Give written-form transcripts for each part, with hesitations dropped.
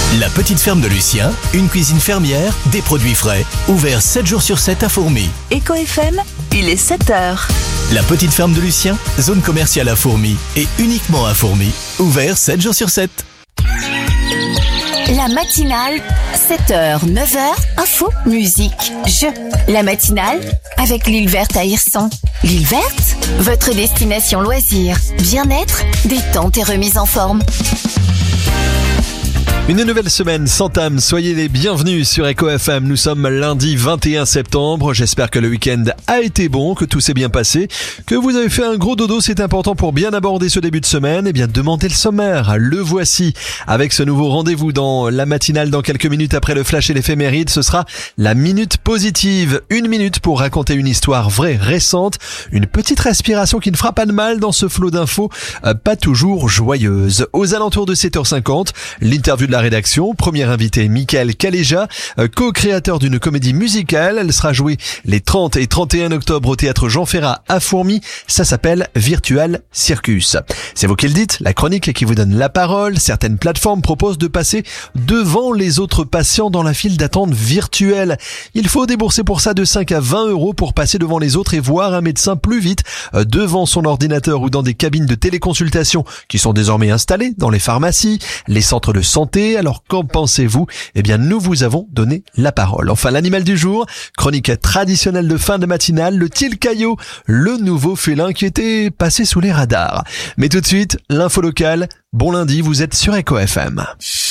La petite ferme de Lucien, une cuisine fermière, des produits frais. Ouvert 7 jours sur 7 à Fourmi. Eco FM, il est 7h. La petite ferme de Lucien, zone commerciale à Fourmi et uniquement à Fourmi. Ouvert 7 jours sur 7. La matinale, 7h, 9h, info, musique, jeu. La matinale avec l'île verte à Hirson. L'île verte, votre destination loisirs, bien-être, détente et remise en forme. Une nouvelle semaine s'entame, soyez les bienvenus sur Eco FM. Nous sommes lundi 21 septembre, j'espère que le week-end a été bon, que tout s'est bien passé, que vous avez fait un gros dodo, c'est important pour bien aborder ce début de semaine. Eh bien, demandez le sommaire, le voici. Avec ce nouveau rendez-vous dans la matinale dans quelques minutes après le flash et l'éphéméride, ce sera la minute positive. 1 minute pour raconter une histoire vraie, récente, une petite respiration qui ne fera pas de mal dans ce flot d'infos, pas toujours joyeuse. Aux alentours de 7h50, l'interview de la rédaction. Premier invité, Michael Caléja, co-créateur d'une comédie musicale. Elle sera jouée les 30 et 31 octobre au théâtre Jean Ferrat à Fourmi. Ça s'appelle Virtual Circus. C'est vous qui le dites, la chronique qui vous donne la parole. Certaines plateformes proposent de passer devant les autres patients dans la file d'attente virtuelle. Il faut débourser pour ça de 5 à 20 € pour passer devant les autres et voir un médecin plus vite devant son ordinateur ou dans des cabines de téléconsultation qui sont désormais installées dans les pharmacies, les centres de santé. Alors qu'en pensez-vous? Eh bien, nous vous avons donné la parole. Enfin, l'animal du jour, chronique traditionnelle de fin de matinale, le tilcaillot, le nouveau félin qui était passé sous les radars. Mais tout de suite, l'info locale. Bon lundi, vous êtes sur Eco FM.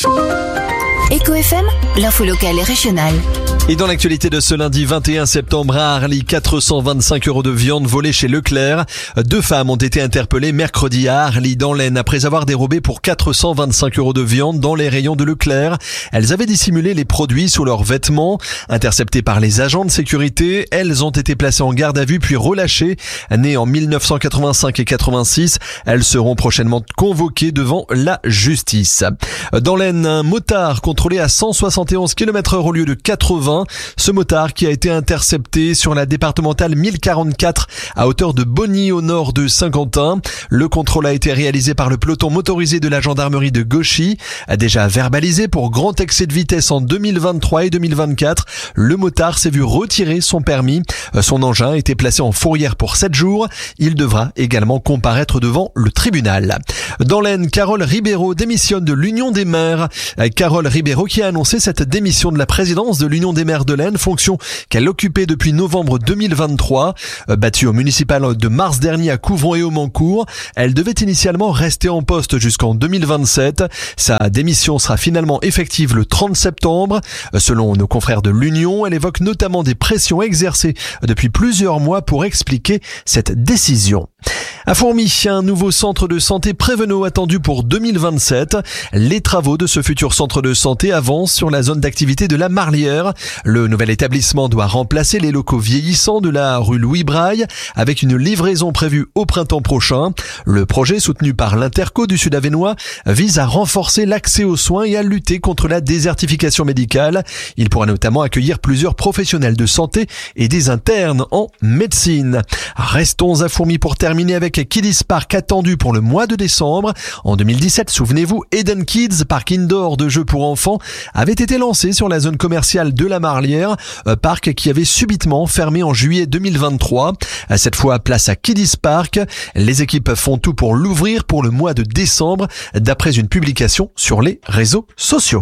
Eco FM, l'info locale et régionale. Et dans l'actualité de ce lundi 21 septembre à Arly, 425 € de viande volée chez Leclerc. 2 femmes ont été interpellées mercredi à Arly dans l'Aisne après avoir dérobé pour 425 € de viande dans les rayons de Leclerc. Elles avaient dissimulé les produits sous leurs vêtements. Interceptées par les agents de sécurité, elles ont été placées en garde à vue puis relâchées. Nées en 1985 et 86, elles seront prochainement convoquées devant la justice. Dans l'Aisne, un motard contrôlé à 171 km/h au lieu de 80. Ce motard qui a été intercepté sur la départementale 1044 à hauteur de Bonny au nord de Saint-Quentin. Le contrôle a été réalisé par le peloton motorisé de la gendarmerie de Gauchy. Déjà verbalisé pour grand excès de vitesse en 2023 et 2024, le motard s'est vu retirer son permis. Son engin a été placé en fourrière pour 7 jours. Il devra également comparaître devant le tribunal. Dans l'Aisne, Carole Ribeiro démissionne de l'Union des maires. Carole Ribeiro qui a annoncé cette démission de la présidence de l'Union des maires de l'Aisne, fonction qu'elle occupait depuis novembre 2023. Battue au municipal de mars dernier à Couvron et au Mancourt, elle devait initialement rester en poste jusqu'en 2027. Sa démission sera finalement effective le 30 septembre. Selon nos confrères de l'Union, elle évoque notamment des pressions exercées depuis plusieurs mois pour expliquer cette décision. À Fourmi, un nouveau centre de santé Prévenot attendu pour 2027. Les travaux de ce futur centre de santé avancent sur la zone d'activité de la Marlière. Le nouvel établissement doit remplacer les locaux vieillissants de la rue Louis Braille avec une livraison prévue au printemps prochain. Le projet soutenu par l'Interco du Sud-Avesnois vise à renforcer l'accès aux soins et à lutter contre la désertification médicale. Il pourra notamment accueillir plusieurs professionnels de santé et des internes en médecine. Restons à Fourmi pour terminer avec Kiddies Park attendu pour le mois de décembre. En 2017, souvenez-vous, Eden Kids, parc indoor de jeux pour enfants, avait été lancé sur la zone commerciale de la Marlière, parc qui avait subitement fermé en juillet 2023. Cette fois, place à Kiddies Park. Les équipes font tout pour l'ouvrir pour le mois de décembre, d'après une publication sur les réseaux sociaux.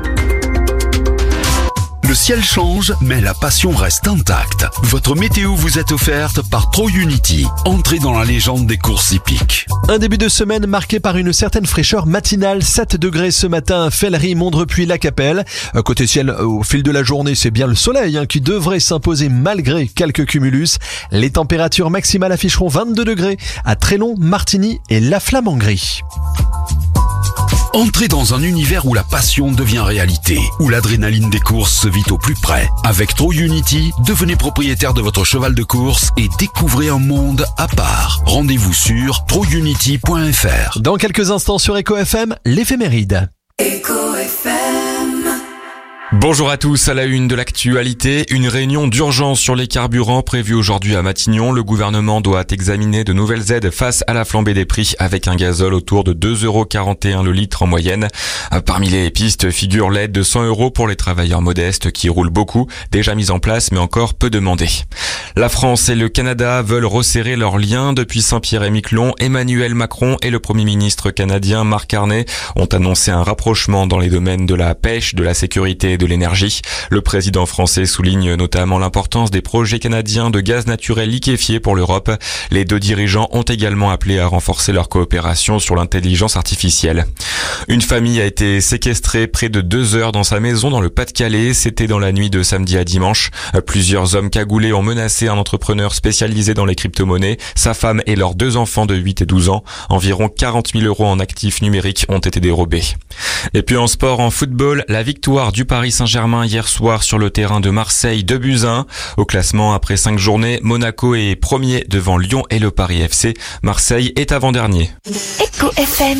Le ciel change, mais la passion reste intacte. Votre météo vous est offerte par ProUnity. Entrez dans la légende des courses hippiques. Un début de semaine marqué par une certaine fraîcheur matinale. 7 degrés ce matin, Fellery, Mondrepuis, La Capelle. Côté ciel, au fil de la journée, c'est bien le soleil qui devrait s'imposer malgré quelques cumulus. Les températures maximales afficheront 22 degrés à Trélon, Martigny et La Flamme-en-Gris. Entrez dans un univers où la passion devient réalité, où l'adrénaline des courses se vit au plus près. Avec ProUnity, devenez propriétaire de votre cheval de course et découvrez un monde à part. Rendez-vous sur prounity.fr. Dans quelques instants sur Eco FM, l'éphéméride. Eco FM. Bonjour à tous, à la une de l'actualité, une réunion d'urgence sur les carburants prévue aujourd'hui à Matignon. Le gouvernement doit examiner de nouvelles aides face à la flambée des prix avec un gazole autour de 2,41 € le litre en moyenne. Parmi les pistes figure l'aide de 100 € pour les travailleurs modestes qui roulent beaucoup, déjà mise en place mais encore peu demandée. La France et le Canada veulent resserrer leurs liens. Depuis Saint-Pierre-et-Miquelon, Emmanuel Macron et le Premier ministre canadien Mark Carney ont annoncé un rapprochement dans les domaines de la pêche, de la sécurité et de l'énergie. Le président français souligne notamment l'importance des projets canadiens de gaz naturel liquéfié pour l'Europe. Les deux dirigeants ont également appelé à renforcer leur coopération sur l'intelligence artificielle. Une famille a été séquestrée près de 2 heures dans sa maison dans le Pas-de-Calais. C'était dans la nuit de samedi à dimanche. Plusieurs hommes cagoulés ont menacé un entrepreneur spécialisé dans les crypto-monnaies, sa femme et leurs 2 enfants de 8 et 12 ans. Environ 40 000 € en actifs numériques ont été dérobés. Et puis en sport, en football, la victoire du Paris Saint-Germain hier soir sur le terrain de Marseille, 2-1. Au classement, après 5 journées, Monaco est premier devant Lyon et le Paris FC. Marseille est avant-dernier. Echo FM.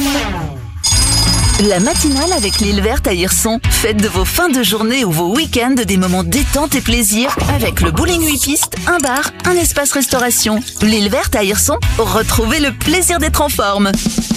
La matinale avec l'île verte à Hirson. Faites de vos fins de journée ou vos week-ends des moments détente et plaisir avec le bowling 8 pistes, un bar, un espace restauration. L'île verte à Hirson, retrouvez le plaisir d'être en forme.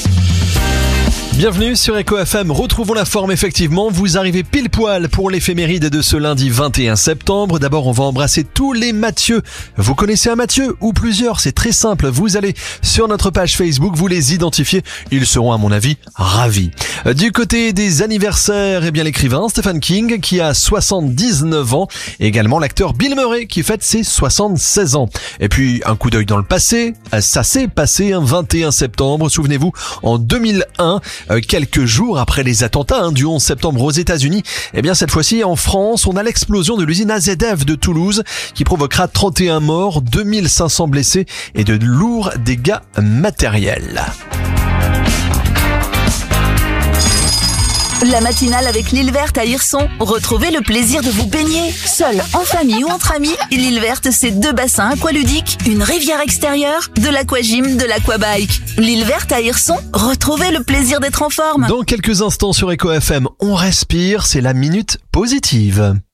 Bienvenue sur Echo FM, retrouvons la forme effectivement, vous arrivez pile poil pour l'éphéméride de ce lundi 21 septembre. D'abord on va embrasser tous les Mathieu. Vous connaissez un Mathieu ou plusieurs, c'est très simple, vous allez sur notre page Facebook, vous les identifiez, ils seront à mon avis ravis. Du côté des anniversaires, l'écrivain Stephen King qui a 79 ans, également l'acteur Bill Murray qui fête ses 76 ans. Et puis un coup d'œil dans le passé, ça s'est passé un 21 septembre, souvenez-vous, en 2001, quelques jours après les attentats du 11 septembre aux États-Unis, cette fois-ci en France, on a l'explosion de l'usine AZF de Toulouse qui provoquera 31 morts, 2500 blessés et de lourds dégâts matériels. La matinale avec l'île verte à Hirson. Retrouvez le plaisir de vous baigner. Seul, en famille ou entre amis, l'île verte, c'est 2 bassins aqualudiques, une rivière extérieure, de l'aquagym, de l'aquabike. L'île verte à Hirson, retrouvez le plaisir d'être en forme. Dans quelques instants sur Echo FM, on respire, c'est la minute positive.